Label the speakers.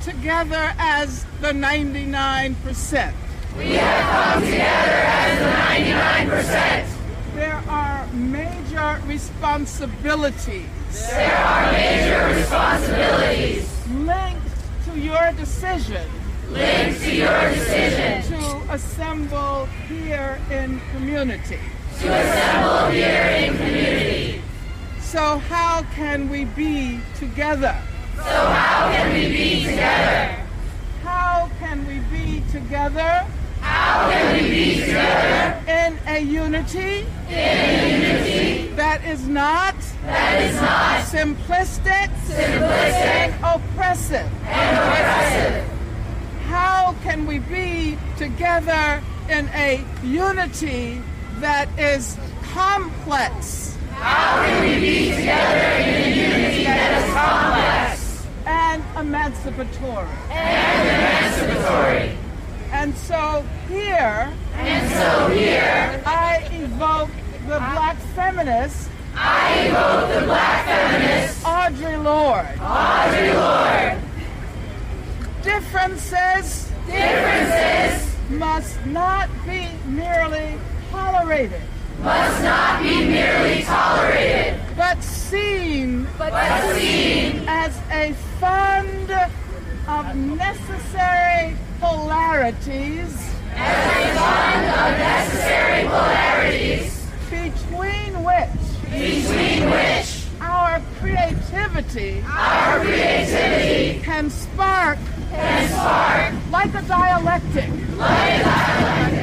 Speaker 1: together as the 99%.
Speaker 2: We have come together as the 99%.
Speaker 1: There are major responsibilities.
Speaker 2: There are major responsibilities
Speaker 1: linked to your decision.
Speaker 2: Linked to your decision
Speaker 1: To assemble here in community.
Speaker 2: To assemble here in community.
Speaker 1: So how can we be together?
Speaker 2: So how can we be together?
Speaker 1: How can we be together?
Speaker 2: How can we be together?
Speaker 1: In a unity.
Speaker 2: In a unity.
Speaker 1: That is not.
Speaker 2: That is not.
Speaker 1: Simplistic.
Speaker 2: Simplistic.
Speaker 1: Oppressive.
Speaker 2: And oppressive.
Speaker 1: How can we be together in a unity that is complex?
Speaker 2: How can we be together in a unity that is complex?
Speaker 1: And emancipatory.
Speaker 2: And emancipatory.
Speaker 1: And so here,
Speaker 2: I
Speaker 1: evoke the black feminist.
Speaker 2: I evoke the black feminist.
Speaker 1: Audre Lorde.
Speaker 2: Audre Lorde.
Speaker 1: Differences must not be merely tolerated.
Speaker 2: Must not be merely tolerated.
Speaker 1: But seen
Speaker 2: as
Speaker 1: a fund of necessary polarities.
Speaker 2: As a fund of necessary polarities.
Speaker 1: Between which our creativity can spark like a dialectic.